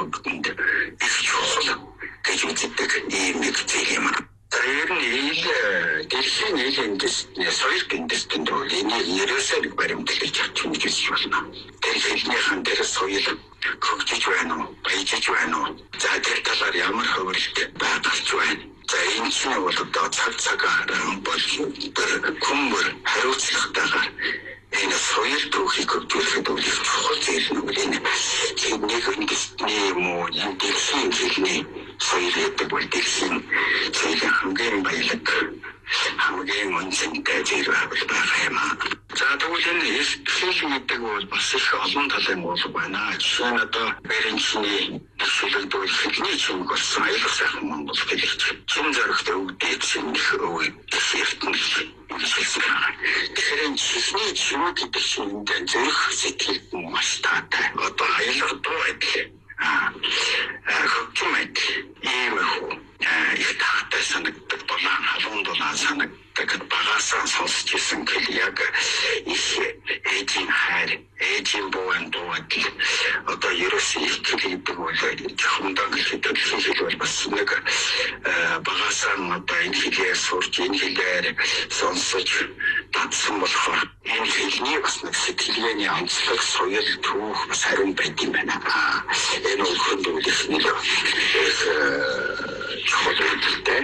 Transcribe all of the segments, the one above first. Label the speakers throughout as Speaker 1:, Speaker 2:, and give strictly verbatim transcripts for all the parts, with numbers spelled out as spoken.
Speaker 1: бүгдэнд их чухал гэж үздэг ийм нэг зүйл юм. Тэр нь ил дэлхийн нийгмийн соёл гиндэстэнд бол энийг ерөөсөө нэг баримтлаж чадчих гэж үзэж байна. Тэр хэлнийхэн дээр соёл хөгжиж байна уу, баяжиж байна уу? За тэр талаар ямар хөвөлт байгалж байна? За энэ чинь бол одоо цаг цагаар бол хүмүүр хариуцлагатайгаар энэ соёл түүхийг хөгжүүлэхэд бол чухал зүйл нэг энэ нэг үндэстний юм уу энэ дэлхийн хэлний соёл гэдэг бол дэлхийн соёлын хамгийн баялаг хамгийн үнцэнтэй зүйл байгаа юм аа. За тэгвэл энэ хэл гэдэг бол бас их олон талын уулга байна. Жишээ нь одоо баримтны төсөөлөлд хэлний чимэг болсон аюулгүй сайхан монгол хэл гэж чин зоригтой өвдөж шинэх өвөө эртнэл тэгэхээр энэ чихний чимэг гэдэг чинь энэ зэрэг сэтгэлд маш таатай. Одоо аюулгүй дуу байдал аа хөгжим байдал ийм их таатай санагддаг дулаан халуун дулаан санагддаг багасаа сонсч ирсэн гэл яг их ээжийн хайр ээжийн буян дуудаг одоо ерөөсөө их гэдэг бол жохомдоо гэдэг хэл бол бас нэг багасаа одоо энэ хэлээр сурч энэ хэлээр сонсож татсан болохоор энэ хэлний бас нэг сэтгэлгээний онцлог соёл түүх бас хариун байд юм байна. Энэ үхэнд үл их нэг чухалтай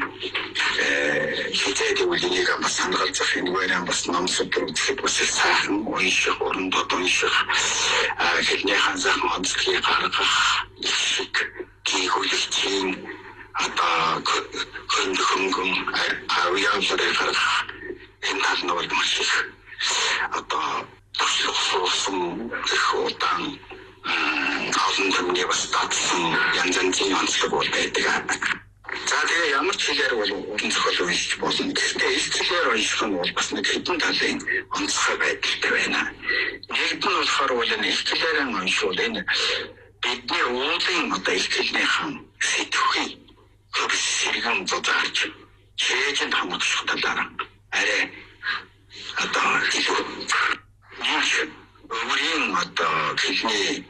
Speaker 1: хичээдэг үеийг бас санагалзах энэ вариант бас номсод үзэхэд бас сайхан унших орондод унших хэлний ханзаахан онцлогийг гаргах шиг гүйхүүлэгчийн одоо хөнгө хөнгөн авьяалрыг гаргах энэ тал нь бол маш их одоо туршлагасан их удаан олон түмний бас татсан янз янзын онцлог бол байдаг. За тэгээ ямар ч хэлээр бол уран зохиол уншиж болно. Гэхдээ их хэлээр унших нь бол бас нэг хэдэн талын онцгой байдалтай байна. Нэгд нь болохоор бол энэ их хэлээр уншвал энэ бидний уулын одоо их хэлнийхэн сэтгхий хөрс сэргэн зузаарч чэйжэнд хамгаалах талаар арай одоо илүү нэг өөрийн одоо хэлний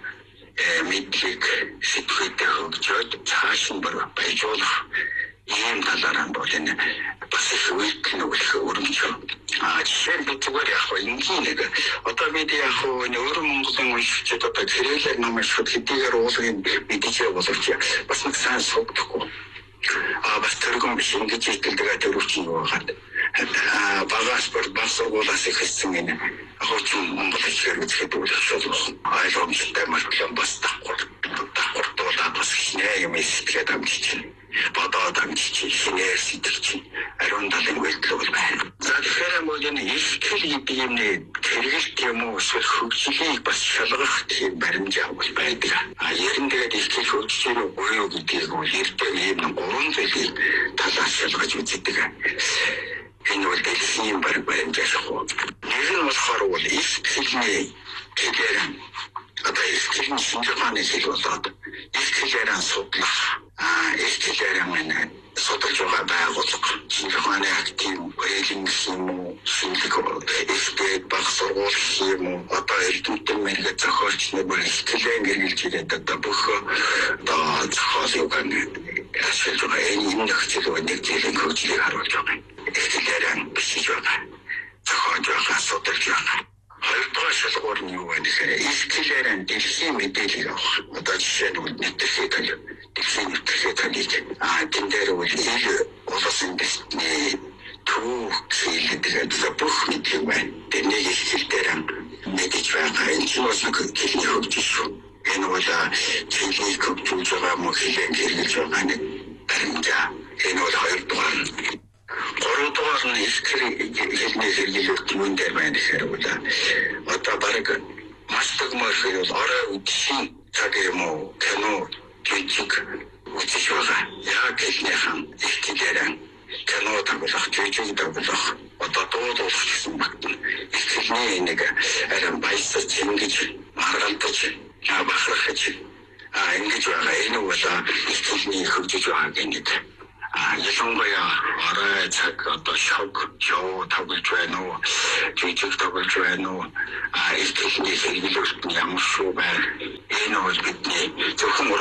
Speaker 1: мэдлэг сэтгэхүйтэй хөгжөөд цааш нь баяжуулах ийм талаар бол энэ бас их үйлдэл нөгөөх өрөмжөө. А жишээ нь зүгээр яг энгийн нэг одоо бид яг энэ өөр Монголын уншигчид одоо тэрэлэр намайг шууд хэдийгээр уулын мэдчихээ боловч бас нэг сайн сувдахгүй. А бас тэргэн биш ингэж хэлдэг төрөвчин юу хаад багаас бүр бас уулаас их хэссэн энэ хуучин монгол хэлээр үзэхэд үлдсэн ойлгомжтой мөртлөө бас давхар давхар дуулаад бас хинэ юм сэтгэхэд амжилт чинь бодоод амжилт чинь хинээр сэтгэж чинь ариун талын үйлдэл бол байна. За тэгэхээр бол энэ их хэл гэдэг юмний хэрэгэлт юм уу эсвэл хөгжлийг бас шалгах тийм баримжаа бол байдаг. А ярин тэгээд их хэл хөгжиж байгаа буюу гэдгийг бол эрдээ ийм гурван зүйлийг талаас шалгаж үздэг. Энэ бол дэлхийн баримт баримжаа шахуу. Нэг нь болохоор бол их хэлний хэлээр одоо их хэлний шинжлэхааний хэл болоод их хэлээр судлах а их хэлээр мэн судалж байгаа байгууллага шинжлэхааний актив бүрэлдэхүүн юм уу шинжлэх ихтэй баг сургууль юм уу одоо эрдэмтэн мэрэг зохиолч нар бүр их хэлээр гэргэлж ирээд одоо бүх одоо зохиолыг ашиглаж байгаа энэ нөхцөл нэг зүйлийг хөгжлийг харуулж байгаа. Ихтэлэрэн бичиж байгаа. Зохиож байгаа, судалж байгаа. Хоёрдугаар шалгуур нь юу вэ гэхээр ихтэлэрэн дэлхийн мэдээлэл авах. Одоо жишээ нь нэвтрхий тал, дэлхийн нэвтрхий талыг аа тэн дээр үл ил улс үндэстний түүх хэлдэг бүх мэдээ байна. Тэрнийг ихтэлэрэн мэдэж байгаа. Энэ ч бас нэг хэлний хөгжил шүү. Энэ бол хэлийг хөгжүүлж байгаа мөн хэлээр хэрэгжилж байгаа нэг баримжаа. Энэ бол хоёрдугаар. Гуравдугаар нь их хэлний хэрэглэлт юм дээр байна гэхээр бол одоо баг маш төгмөр хэл орой үдшийн цаг юм уу кино жижиг үзэж байгаа. Яг хэлнийхэн их хэлээр кино тоглох, жижиг тоглох одоо дуудуулах гэсэн багтна. Их хэлний нэг арай баясаж ингэж маргалдаж бахархаж а ингэж байгаа. Энэ бол их хэлний хөгжиж байгаа гэнэ. А ялангуяа орой цаг одоо шог шоу тоглож байна уу жижиг тоглож байна уу а их хэлний хэрэглэлт нь ямар шүү байна. Энэ бол бидний зөвхөн уран зохиолын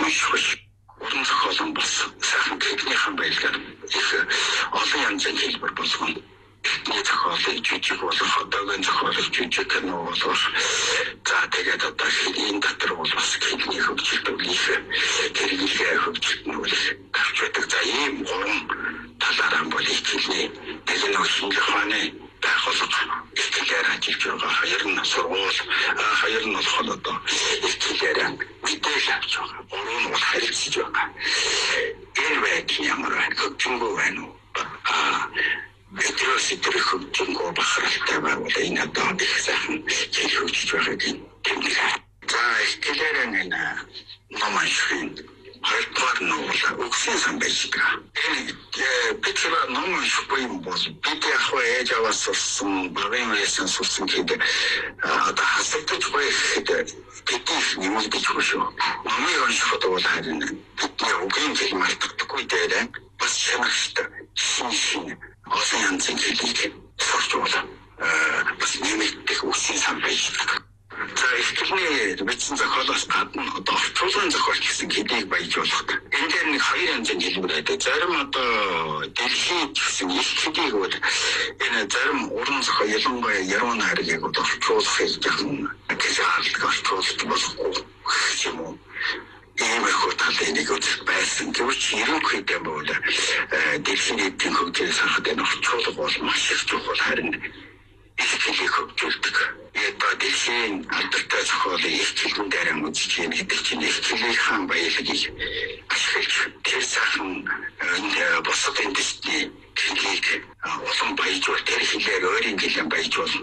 Speaker 1: унших уран зохиолын бас сайхан техникийн байлгаар их олон янзын хэлбэр болгоно. Техникийн зохиолыг жижиг болох, одоогийн зохиолыг жижиг кино болох. За тэгээд одоо энэ дотор бол бас техникийн хөгжилт үлээх, хэрэглээ хөгжилт нь үлээх гарч байдаг. За ийм гурван талаараа бол их хэлний нэг нь шинжлэх ухааны байгууллага ихтлээр ажиллаж байгаа. Хоёр нь сургууль, хоёр нь болохоор одоо ихтлээр мэдээлэл авч байгаа. Гурав нь бол харилцаж байгаа. Энэ байдал ямар байна? Хөгжингөө байна уу? Аа Өдрөөс өдрөө хөгжингөө бахархалтай байгуул энэ одоо их сайхан хэл хөгжиж байгааг тэмдэг. За ихтлээр энэ ном уншихын хоёрдугаар нь бол үгсийн сан байж байгаа. Энэ бид ном уншихгүй юм бол бид яг ээж аваас сурсан, багын үеэс сурсан гэдэг одоо хасагдаж байхад бидний нэмэгдэж байгаа шүү. Номыг уншихад бол харин бидний үгийн хэл мартагдахгүй дээр бас шанагчтай шин шин олон янзын хэлийг сурч болно. Бас нэмэгдэх үгсийн сан байж байгаа. За ихтгэлийн бичсэн зохиолоос гадна одоо орчуулгын зохиол гэсэн хэдийг баяжуулах. Энэ дээр нэг хоёр янзын хэлбэр байдаг. Зарим одоо дэлхийд гэсэн их хэдийг бол энэ зарим уран зохиол ялангуяа яруу найргийг орчуулахыг жоохон гэж орчуулж болохгүй юм уу? Иймэрхүү талын нэг үзэл байсан. Гэвч ерөнхийдөө бол дэлхийн эдийн хөгжлөөс харахад энэ орчуулга бол маш их чухал харин ихтгэлийн хөгжүүлдэг. Одоо дэлхийн алдартай зохиолын ихтгэлийн дараа үзэж ийм гэдэг чинь ихтгэлийн хаан баялагийг ашиглаж тэр сайхан бусад эндисний хэлийг улам баяжуул тэр хэлээр өөрийн хэлээр баяжуулна.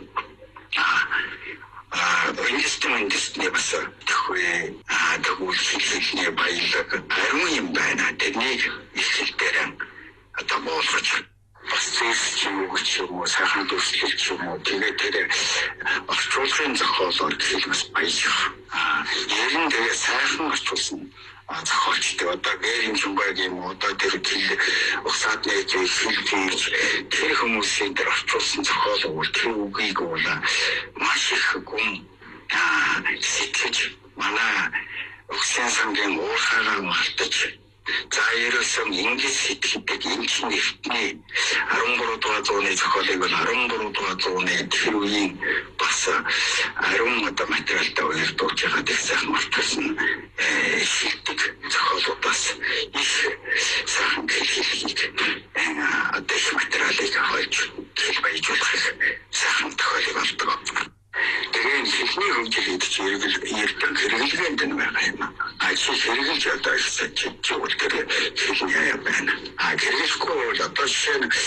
Speaker 1: А эндисний эндисний бас төхөө тэгвэл хэлний баялаг ариун юм байна. Тэрнийг их хэл дээр одоо болгож бас зэвсч юм уу ч юм уу сайхан дүрслэлч юм уу тэгээд тэр орчуулгын зохиолоор хэлэх бас баяжих. Аа ярин тэгээ сайхан орчуулсан зохиолчтой одоо гэрийн чумбаг юм уу одоо тэр хэл усаад нээж хэлж тэр хүмүүсийн тэр орчуулсан зохиол бол тэр үгийг бол маш их гүн сэтгэж манай өгсөн сангийн уурхаагаа мартаж за ерөөсөн ингэж сэтгэдэг энэ чинь эртний арван гурав дугаар зууны зохиолыг бол арван гурав дугаар зууны тэр үеийн бас ариун одоо материалтай уярдуулж байгаа их сайхан мартсан шилдэг зохиолуудаас их сайхан хэлхийг одоо их материалыг хойж хэл баяжуулах сайхан тохиолыг олдог. Тэгээд хэлний хөгжил гэдэг чинь ердөө хэрэглгээнд нь байгаа юм. А чи хэрэглэж одоо их сачиж тэр хэлний аяа байна. А хэрэглэхгүй бол одоо жишээ нь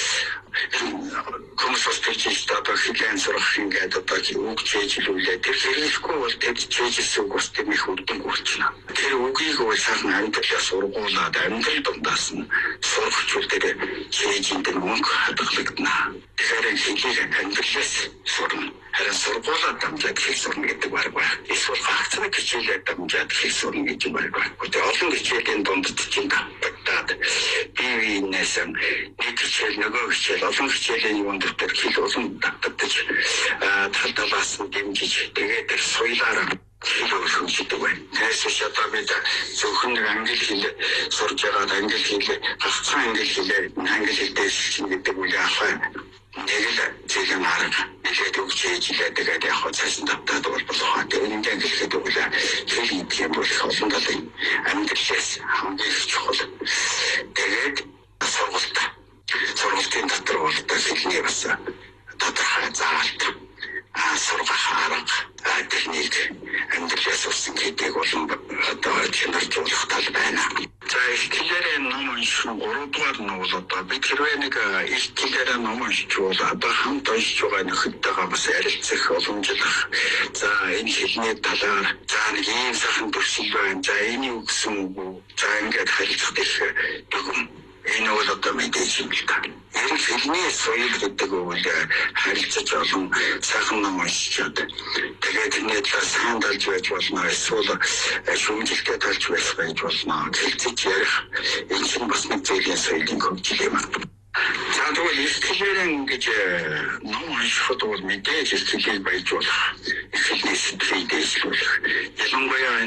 Speaker 1: комсос тэгж одоо хэлэн сурах ингээд одоо үг чэйжлүүлээ. Тэр хэрэглэхгүй бол тэр чэйжсэн үг ус тэр их үрдэн хүрчнэ. Тэр үгийг бол сайхан амьдралаа сургуулаад амьдрал дундаас нь сурахчул тэр чэйжинд мөнгө хадгалагдана. Тэгэхээр хэлийг амьдралаас сурна. Харин сургуулаад дамжаад хэл сурна гэдэг баг байна. Эсвэл гагцны хичээлээр дамжаад хэл сурна гэж баг байна. Гэхдээ олон хичээлийн дунд чинь татагдаад бие биенээс нэг хичээл нөгөө хичээл олон хичээлийн юм дээр хэл олон татагдаж тал талаас нь дэмжиж тэгээд тэр соёлаараа хэл хөгжиж байна. Тэрс одоо бид зөвхөн нэг англи хэл сурж байгаа англи хэл гагцхан англи хэлээр англи хэлдээ шилжин гэдэг үйл ахаа нэг л зэглэн арга нэлээд өгч ээжлээ тэгээд яг хоо цаасан тавтаад бол болохоо энэ дээр хэлэхэд үгүй хэл гэдэг юм бол олон талын амьдралаас хамгийн чухал тэгээд сургалт сургалтын дотор бол хэлний бас тодорхой заалт сургах арга техник амьдралаас урсан гэдэг бол одоо чанаржуулах тал байна. За ихтлээрээ ном унших гурав дугаар нь бол одоо бид хэрвээ нэг ихтлээрээ ном уншиж бол одоо хамт уншиж байгаа нөхөдтэйгээ бас ярилцах боломжлох. За энэ хэлний талаар за нэг ийм сайхан төршил байна. За энийг өгсөн үү? За ингээд харилцах гэх дүгм. Энэ бол одоо мэдээж юм л та. Энэ хэлний соёл гэдэг үйл харилцаж олон сайхан ном уншичаад тэгээд энэ талаас сайн талж байж болно эсвэл шүүмжлэлтэй талж байж болно. Хэлцэж ярих энэ чинь бас нэг зүйлийн соёлын хөгжил юм. За тэгвэл ихтгэлээрэн гэж ном уншихад бол мэдээж ихтгэлийг баяжуулах, ихтгэлний сэтгэлийг дэвшүүлэх. Ялангуяа